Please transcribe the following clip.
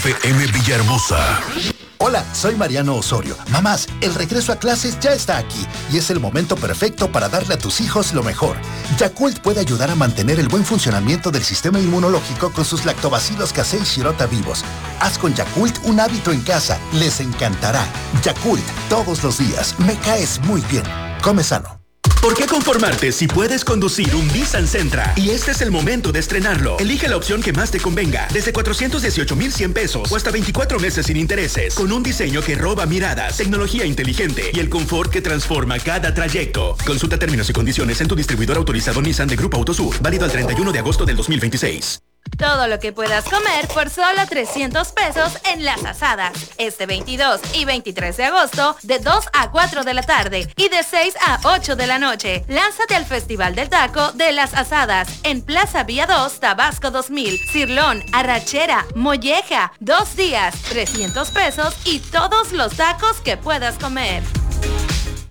FM Villahermosa. Hola, soy Mariano Osorio. Mamás, el regreso a clases ya está aquí y es el momento perfecto para darle a tus hijos lo mejor. Yakult puede ayudar a mantener el buen funcionamiento del sistema inmunológico con sus lactobacilos casei shirota vivos. Haz con Yakult un hábito en casa. Les encantará. Yakult, todos los días. Me caes muy bien. Come sano. ¿Por qué conformarte si puedes conducir un Nissan Sentra? Y este es el momento de estrenarlo. Elige la opción que más te convenga. Desde 418,100 pesos o hasta 24 meses sin intereses. Con un diseño que roba miradas, tecnología inteligente y el confort que transforma cada trayecto. Consulta términos y condiciones en tu distribuidor autorizado Nissan de Grupo Autosur. Válido al 31 de agosto del 2026. Todo lo que puedas comer por solo 300 pesos en Las Asadas. Este 22 y 23 de agosto, de 2 a 4 de la tarde y de 6 a 8 de la noche. Lánzate al Festival del Taco de Las Asadas en Plaza Vía 2, Tabasco 2000. Cirlón, arrachera, molleja. 2 días, 300 pesos y todos los tacos que puedas comer.